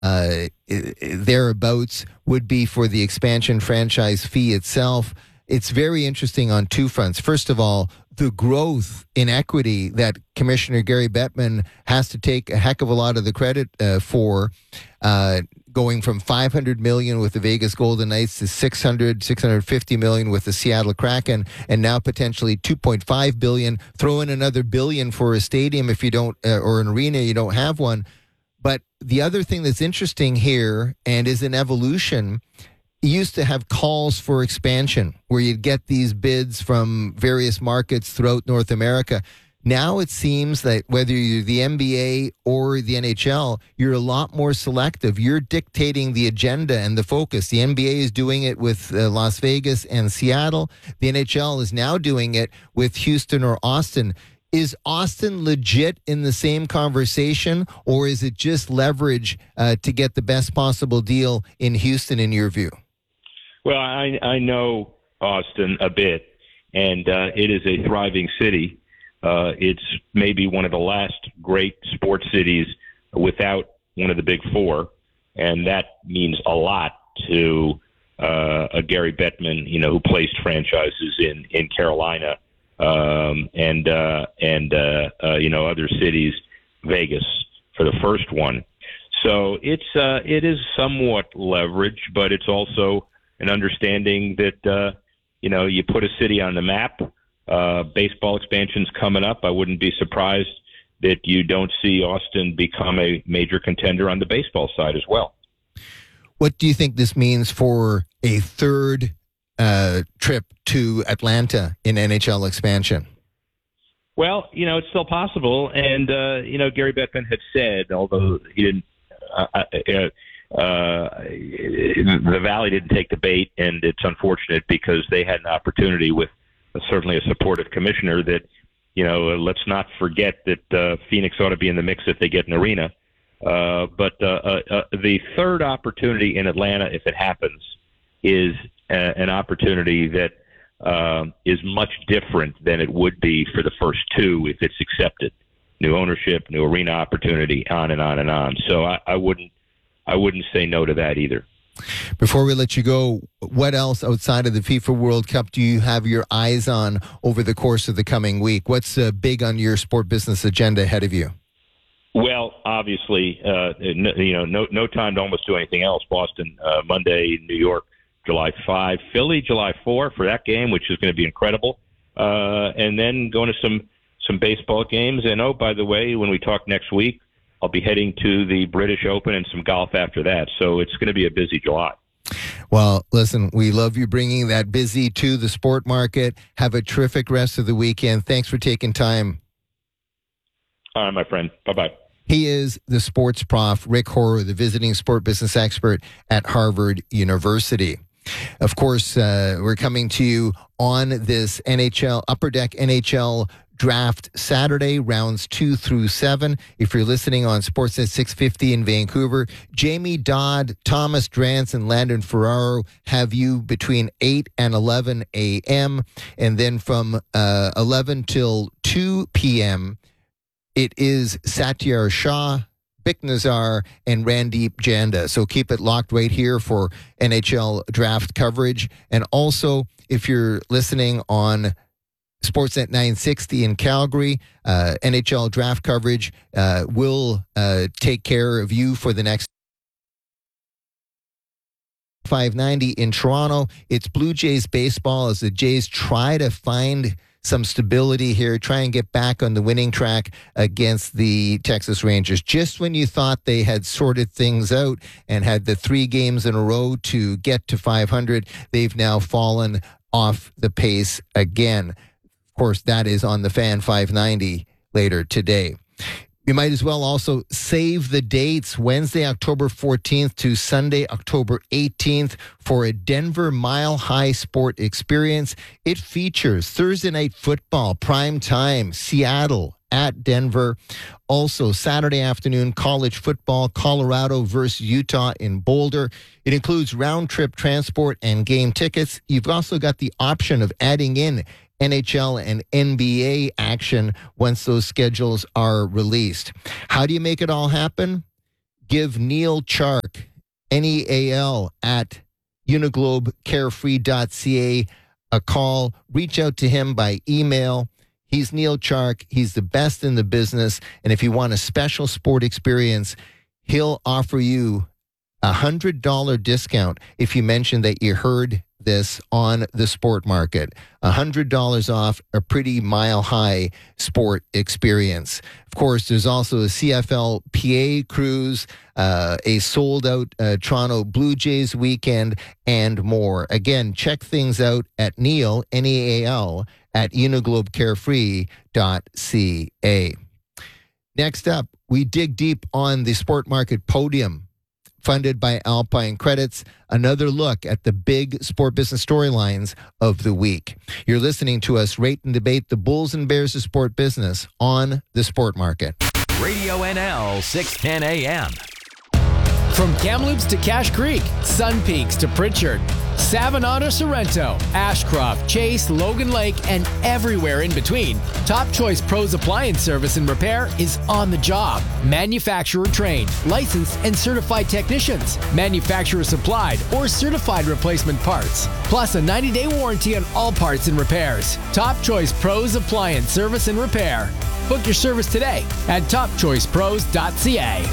thereabouts would be for the expansion franchise fee itself. It's very interesting on two fronts. First of all, the growth in equity that Commissioner Gary Bettman has to take a heck of a lot of the credit for, going from $500 million with the Vegas Golden Knights to $650 million with the Seattle Kraken, and now potentially $2.5 billion. Throw in another billion for a stadium if you don't, or an arena, you don't have one. But the other thing that's interesting here and is an evolution, you used to have calls for expansion where you'd get these bids from various markets throughout North America. Now it seems that whether you're the NBA or the NHL, you're a lot more selective. You're dictating the agenda and the focus. The NBA is doing it with Las Vegas and Seattle. The NHL is now doing it with Houston or Austin. Is Austin legit in the same conversation, or is it just leverage to get the best possible deal in Houston, in your view? Well, I know Austin a bit, and it is a thriving city. It's maybe one of the last great sports cities without one of the big four, and that means a lot to a Gary Bettman, who placed franchises in Carolina and other cities, Vegas for the first one. So it is somewhat leverage, but it's also an understanding that you put a city on the map. Baseball expansion's coming up. I wouldn't be surprised that you don't see Austin become a major contender on the baseball side as well. What do you think this means for a third trip to Atlanta in NHL expansion? Well, it's still possible. And, Gary Bettman had said, although he didn't, the Valley didn't take the bait, and it's unfortunate because they had an opportunity with certainly a supportive commissioner that, let's not forget that Phoenix ought to be in the mix if they get an arena. But the third opportunity in Atlanta, if it happens, is an opportunity that is much different than it would be for the first two if it's accepted. New ownership, new arena opportunity, on and on and on. So I wouldn't say no to that either. Before we let you go, what else outside of the FIFA World Cup do you have your eyes on over the course of the coming week? What's big on your sport business agenda ahead of you? Well, obviously, no time to almost do anything else. Boston, Monday, New York, July 5, Philly, July 4 for that game, which is going to be incredible. And then going to some baseball games. And, oh, by the way, when we talk next week, I'll be heading to the British Open and some golf after that. So it's going to be a busy July. Well, listen, we love you bringing that busy to the sport market. Have a terrific rest of the weekend. Thanks for taking time. All right, my friend. Bye-bye. He is the sports prof, Rick Horrow, the visiting sport business expert at Harvard University. Of course, we're coming to you on this Upper Deck NHL Draft Saturday, rounds 2 through 7. If you're listening on Sportsnet 650 in Vancouver, Jamie Dodd, Thomas Drance, and Landon Ferraro have you between 8 and 11 a.m. And then from 11 till 2 p.m., it is Satyar Shah, Bick Nazar, and Randeep Janda. So keep it locked right here for NHL draft coverage. And also, if you're listening on Sportsnet 960 in Calgary, NHL draft coverage will take care of you for the next 590 in Toronto. It's Blue Jays baseball as the Jays try to find some stability here, try and get back on the winning track against the Texas Rangers. Just when you thought they had sorted things out and had the 3 games in a row to get to 500, they've now fallen off the pace again. Of course, that is on the Fan 590 later today. You might as well also save the dates, Wednesday, October 14th to Sunday, October 18th for a Denver Mile High Sport experience. It features Thursday night football, prime time, Seattle at Denver. Also, Saturday afternoon, college football, Colorado versus Utah in Boulder. It includes round-trip transport and game tickets. You've also got the option of adding in NHL and NBA action once those schedules are released. How do you make it all happen? give Neil Chark, NEAL, at uniglobecarefree.ca a call. Reach out to him by email. He's Neil Chark. He's the best in the business. And if you want a special sport experience, he'll offer you a $100 discount if you mention that you heard this on the Sport Market. $100 off a pretty mile-high sport experience. Of course, there's also a CFL PA cruise, a sold-out Toronto Blue Jays weekend, and more. Again, check things out at Neil, NEAL, at uniglobecarefree.ca. Next up, we dig deep on the Sport Market Podium, funded by Alpine Credits. Another look at the big sport business storylines of the week. You're listening to us rate and debate the Bulls and Bears of sport business on the Sport Market. Radio NL 610 AM. From Kamloops to Cache Creek, Sun Peaks to Pritchard, Savannah to Sorrento, Ashcroft, Chase, Logan Lake, and everywhere in between, Top Choice Pros Appliance Service and Repair is on the job. Manufacturer trained, licensed, and certified technicians, manufacturer supplied or certified replacement parts, plus a 90-day warranty on all parts and repairs. Top Choice Pros Appliance Service and Repair. Book your service today at topchoicepros.ca.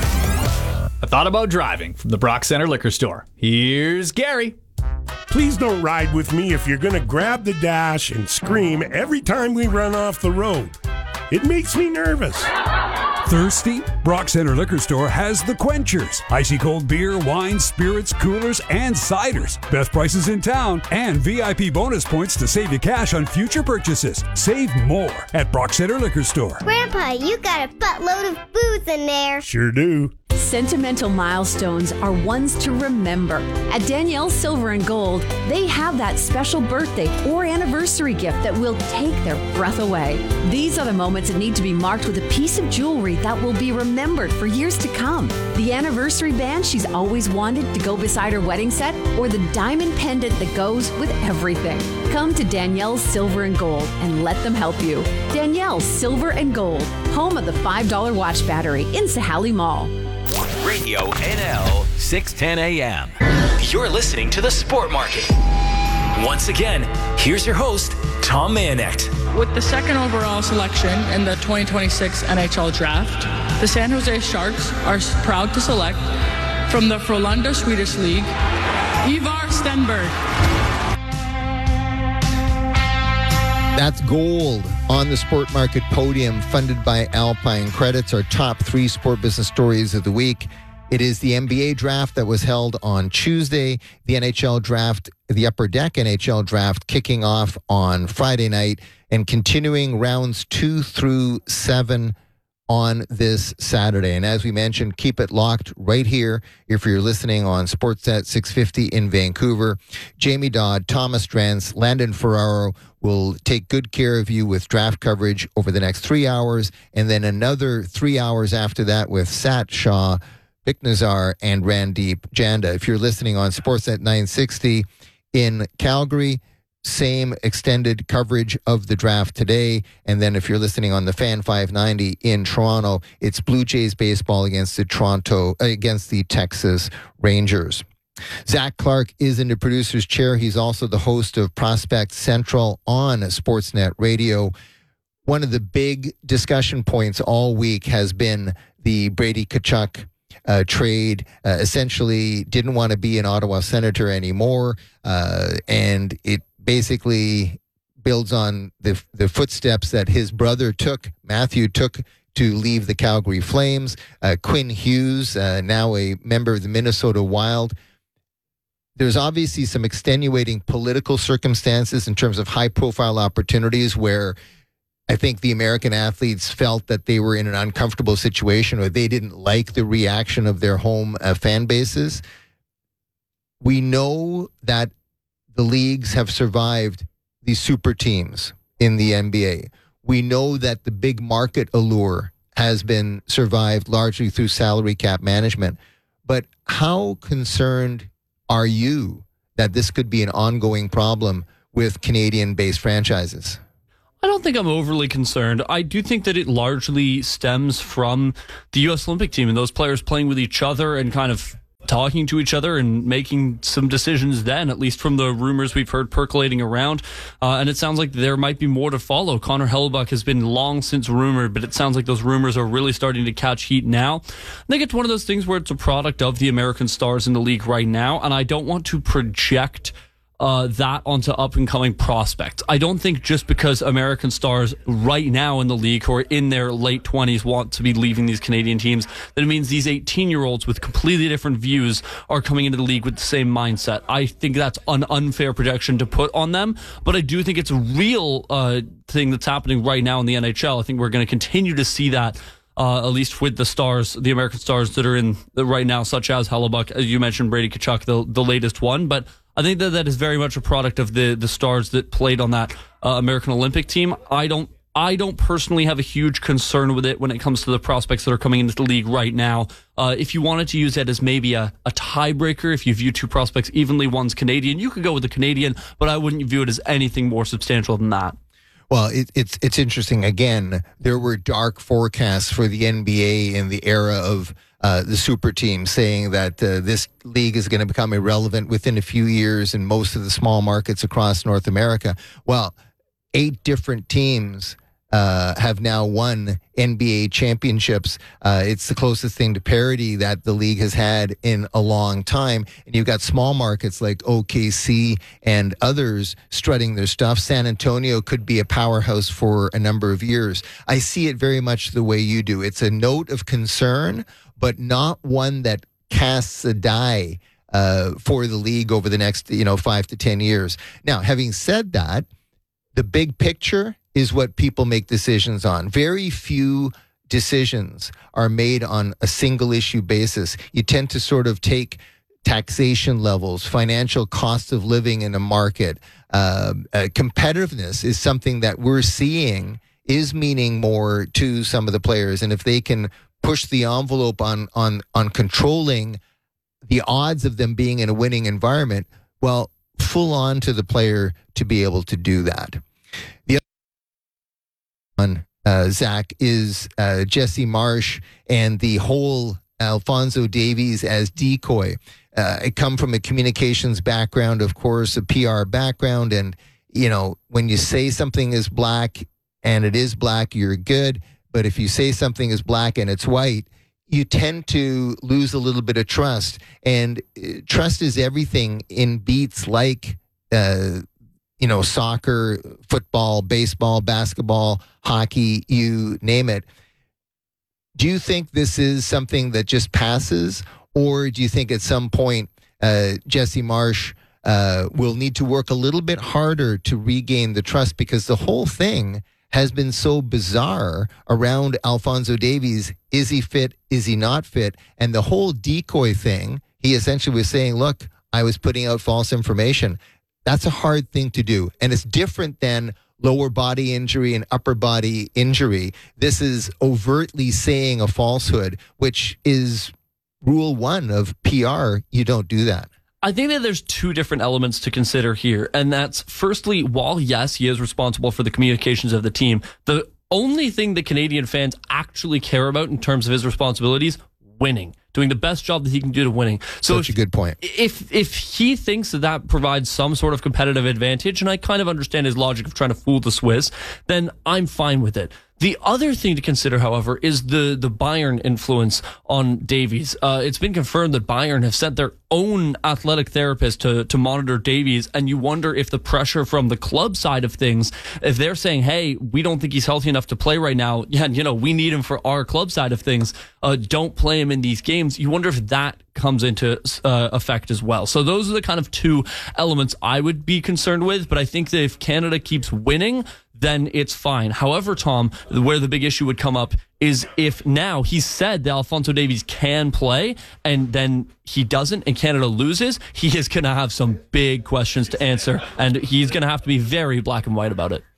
I thought about driving from the Brock Center Liquor Store. Here's Gary. Please don't ride with me if you're going to grab the dash and scream every time we run off the road. It makes me nervous. Thirsty? Brock Center Liquor Store has the Quenchers. Icy cold beer, wine, spirits, coolers, and ciders. Best prices in town and VIP bonus points to save you cash on future purchases. Save more at Brock Center Liquor Store. Grandpa, you got a buttload of booze in there. Sure do. Sentimental milestones are ones to remember. At Danielle's Silver and Gold, they have that special birthday or anniversary gift that will take their breath away. These are the moments that need to be marked with a piece of jewelry that will be remembered for years to come. The anniversary band she's always wanted to go beside her wedding set, or the diamond pendant that goes with everything. Come to Danielle's Silver and Gold and let them help you. Danielle's Silver and Gold, home of the $5 watch battery in Sahali Mall. Radio NL 610 AM. You're listening to the Sport Market. Once again, here's your host, Tom Mayonet. With the second overall selection in the 2026 NHL Draft, the San Jose Sharks are proud to select from the Frölunda Swedish League, Ivar Stenberg. That's gold on the Sport Market Podium, funded by Alpine Credits, our top 3 sport business stories of the week. It is the NBA draft that was held on Tuesday, the NHL draft, the Upper Deck NHL draft kicking off on Friday night, and continuing rounds 2 through 7 on this Saturday. And as we mentioned, keep it locked right here if you're listening on Sportsnet 650 in Vancouver. Jamie Dodd, Thomas Drance, Landon Ferraro will take good care of you with draft coverage over the next 3 hours, and then another 3 hours after that with Sat Shah, Vic Nazar, and Randeep Janda. If you're listening on Sportsnet 960 in Calgary, same extended coverage of the draft today. And then if you're listening on the Fan 590 in Toronto, it's Blue Jays baseball against the Texas Rangers. Zach Clark is in the producer's chair. He's also the host of Prospect Central on Sportsnet Radio. One of the big discussion points all week has been the Brady Tkachuk trade. Essentially didn't want to be an Ottawa Senator anymore, and it basically builds on the footsteps that his brother Matthew took to leave the Calgary Flames. Quinn Hughes, now a member of the Minnesota Wild. There's obviously some extenuating political circumstances in terms of high-profile opportunities where I think the American athletes felt that they were in an uncomfortable situation or they didn't like the reaction of their home fan bases. We know that the leagues have survived these super teams in the NBA. We know that the big market allure has been survived largely through salary cap management. But how concerned are you that this could be an ongoing problem with Canadian-based franchises? I don't think I'm overly concerned. I do think that it largely stems from the U.S. Olympic team and those players playing with each other and kind of talking to each other and making some decisions then, at least from the rumors we've heard percolating around. And it sounds like there might be more to follow. Connor Hellebuyck has been long since rumored, but it sounds like those rumors are really starting to catch heat now. I think it's one of those things where it's a product of the American stars in the league right now, and I don't want to project that onto up-and-coming prospects. I don't think just because American stars right now in the league who are in their late 20s want to be leaving these Canadian teams, that it means these 18-year-olds with completely different views are coming into the league with the same mindset. I think that's an unfair projection to put on them, but I do think it's a real thing that's happening right now in the NHL. I think we're going to continue to see that at least with the stars, the American stars that are in right now, such as Hellebuyck, as you mentioned, Brady Tkachuk, the latest one. But I think that is very much a product of the stars that played on that American Olympic team. I don't personally have a huge concern with it when it comes to the prospects that are coming into the league right now. If you wanted to use it as maybe a tiebreaker, if you view two prospects evenly, one's Canadian, you could go with the Canadian, but I wouldn't view it as anything more substantial than that. Well, it's interesting. Again, there were dark forecasts for the NBA in the era of the super team, saying that this league is going to become irrelevant within a few years in most of the small markets across North America. Well, 8 different teams have now won NBA championships. It's the closest thing to parity that the league has had in a long time. And you've got small markets like OKC and others strutting their stuff. San Antonio could be a powerhouse for a number of years. I see it very much the way you do. It's a note of concern, but not one that casts a die for the league over the next 5 to 10 years. Now, having said that, the big picture is what people make decisions on. Very few decisions are made on a single issue basis. You tend to sort of take taxation levels, financial cost of living in a market. Competitiveness is something that we're seeing is meaning more to some of the players. And if they can push the envelope on controlling the odds of them being in a winning environment, well, full on to the player to be able to do that. The other one, Zach, is Jesse Marsh and the whole Alphonso Davies as decoy. I come from a communications background, of course, a PR background, and when you say something is black and it is black, you're good. But if you say something is black and it's white, you tend to lose a little bit of trust. And trust is everything in beats like soccer, football, baseball, basketball, hockey, you name it. Do you think this is something that just passes, or do you think at some point Jesse Marsh will need to work a little bit harder to regain the trust? Because the whole thing has been so bizarre around Alphonso Davies. Is he fit? Is he not fit? And the whole decoy thing, he essentially was saying, look, I was putting out false information. That's a hard thing to do. And it's different than lower body injury and upper body injury. This is overtly saying a falsehood, which is rule 1 of PR. You don't do that. I think that there's 2 different elements to consider here. And that's, firstly, while, yes, he is responsible for the communications of the team, the only thing that Canadian fans actually care about in terms of his responsibilities, winning. Doing the best job that he can do to winning. So such a good point. If he thinks that provides some sort of competitive advantage, and I kind of understand his logic of trying to fool the Swiss, then I'm fine with it. The other thing to consider, however, is the Bayern influence on Davies. It's been confirmed that Bayern have sent their own athletic therapist to monitor Davies, and you wonder if the pressure from the club side of things, if they're saying, hey, we don't think he's healthy enough to play right now, we need him for our club side of things, don't play him in these games, you wonder if that comes into effect as well. So those are the kind of 2 elements I would be concerned with, but I think that if Canada keeps winning, then it's fine. However, Tom, where the big issue would come up is if now he said that Alphonso Davies can play and then he doesn't and Canada loses, he is going to have some big questions to answer, and he's going to have to be very black and white about it.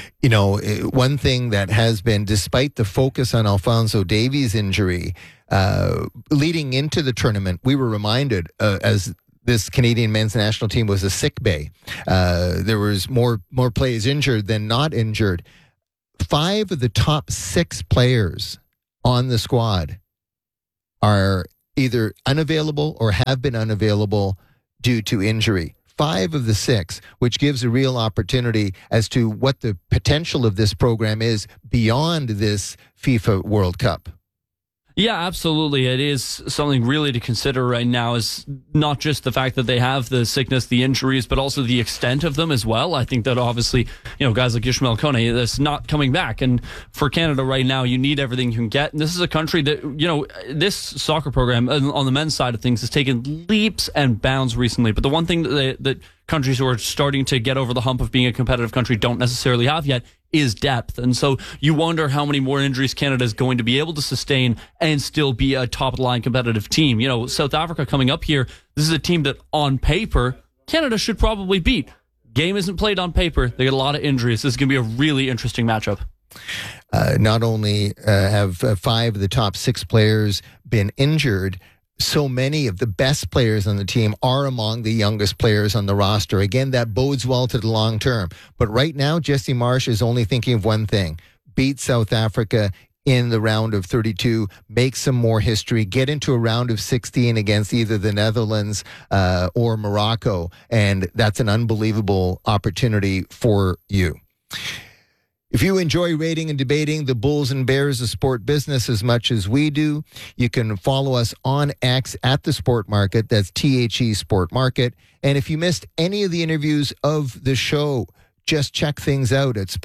One thing that has been, despite the focus on Alphonso Davies' injury, leading into the tournament, we were reminded as this Canadian men's national team was a sick bay. There was more players injured than not injured. 5 of the top 6 players on the squad are either unavailable or have been unavailable due to injury. 5 of the 6, which gives a real opportunity as to what the potential of this program is beyond this FIFA World Cup. Yeah, absolutely. It is something really to consider right now, is not just the fact that they have the sickness, the injuries, but also the extent of them as well. I think that obviously, guys like Ishmael Kone, that's not coming back. And for Canada right now, you need everything you can get. And this is a country that, this soccer program on the men's side of things has taken leaps and bounds recently. But the one thing that countries who are starting to get over the hump of being a competitive country don't necessarily have yet is depth. And so you wonder how many more injuries Canada is going to be able to sustain and still be a top-line competitive team. South Africa coming up here, this is a team that on paper, Canada should probably beat. Game isn't played on paper. They get a lot of injuries. This is going to be a really interesting matchup. Not only have 5 of the top 6 players been injured, so many of the best players on the team are among the youngest players on the roster. Again, that bodes well to the long term. But right now, Jesse Marsch is only thinking of one thing: beat South Africa in the round of 32, make some more history, get into a round of 16 against either the Netherlands or Morocco. And that's an unbelievable opportunity for you. If you enjoy rating and debating the Bulls and Bears of sport business as much as we do, you can follow us on X at The Sport Market. That's THE Sport Market. And if you missed any of the interviews of the show, just check things out at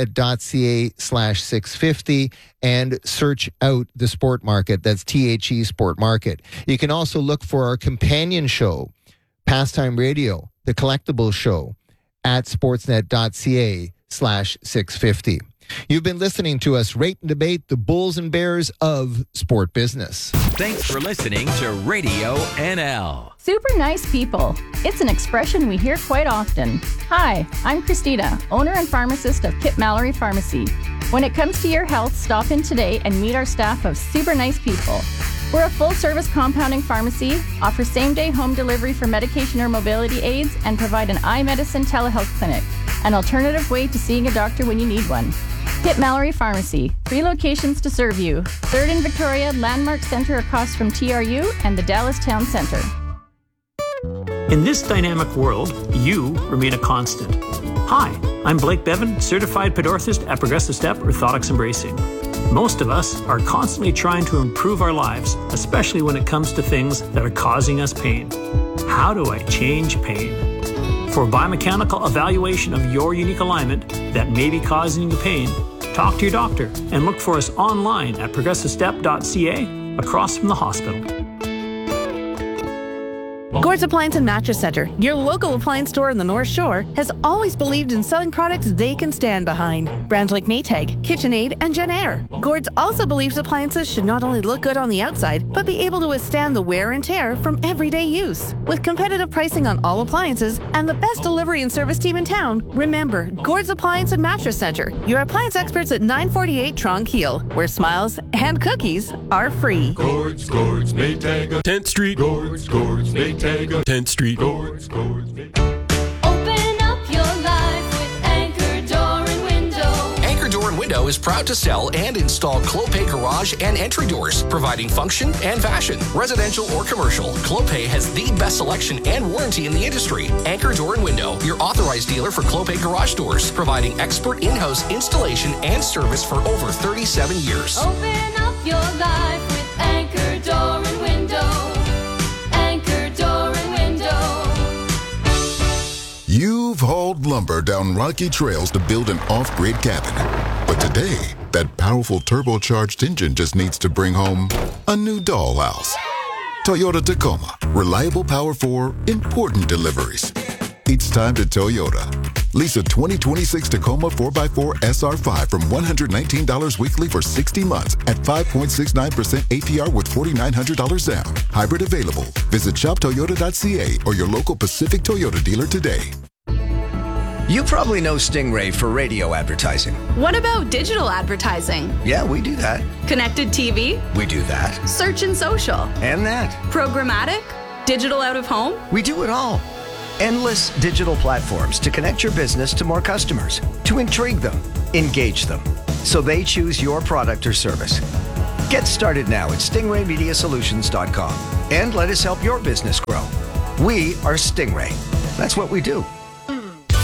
sportsnet.ca/650 and search out The Sport Market. That's THE Sport Market. You can also look for our companion show, Pastime Radio, The Collectibles Show, at sportsnet.ca/650. You've been listening to us rate and debate the Bulls and Bears of sport business. Thanks for listening to Radio NL. Super nice people. It's an expression we hear quite often. Hi, I'm Christina, owner and pharmacist of Kip Mallory Pharmacy. When it comes to your health, stop in today and meet our staff of super nice people. We're a full-service compounding pharmacy, offer same-day home delivery for medication or mobility aids, and provide an eye medicine telehealth clinic, an alternative way to seeing a doctor when you need one. Kip Mallory Pharmacy, 3 locations to serve you. 3rd in Victoria, Landmark Center across from TRU, and the Dallas Town Center. In this dynamic world, you remain a constant. Hi, I'm Blake Bevan, certified podorthist at Progressive Step Orthotics and Bracing. Most of us are constantly trying to improve our lives, especially when it comes to things that are causing us pain. How do I change pain? For biomechanical evaluation of your unique alignment that may be causing you pain, talk to your doctor and look for us online at progressivestep.ca across from the hospital. Gord's Appliance and Mattress Center, your local appliance store in the North Shore, has always believed in selling products they can stand behind. Brands like Maytag, KitchenAid, and JennAir. Gord's also believes appliances should not only look good on the outside, but be able to withstand the wear and tear from everyday use. With competitive pricing on all appliances and the best delivery and service team in town, remember, Gord's Appliance and Mattress Center, your appliance experts at 948 Tronc Heel, where smiles and cookies are free. Gord's, Maytag, 10th Street. Gord's, Maytag. 10th Street. Gord's, Open up your life with Anchor Door and Window. Anchor Door and Window is proud to sell and install Clopay garage and entry doors, providing function and fashion. Residential or commercial, Clopay has the best selection and warranty in the industry. Anchor Door and Window, your authorized dealer for Clopay garage doors, providing expert in-house installation and service for over 37 years. Open up your life with Anchor Door and Window. You've hauled lumber down rocky trails to build an off-grid cabin. But today, that powerful turbocharged engine just needs to bring home a new dollhouse. Toyota Tacoma. Reliable power for important deliveries. It's time to Toyota. Lease a 2026 Tacoma 4x4 SR5 from $119 weekly for 60 months at 5.69% APR with $4,900 down. Hybrid available. Visit shoptoyota.ca or your local Pacific Toyota dealer today. You probably know Stingray for radio advertising. What about digital advertising? Yeah, we do that. Connected TV? We do that. Search and social? And that. Programmatic? Digital out of home? We do it all. Endless digital platforms to connect your business to more customers, to intrigue them, engage them, so they choose your product or service. Get started now at stingraymediasolutions.com and let us help your business grow. We are Stingray. That's what we do.